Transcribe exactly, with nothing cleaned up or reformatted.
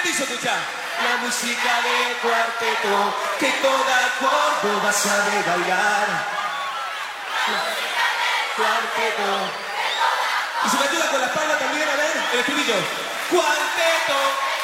dice, escucha. La música de cuarteto que toda Córdoba sabe bailar. La música de cuarteto. Y se me ayuda con la palma también, a ver, el estribillo. Cuarteto.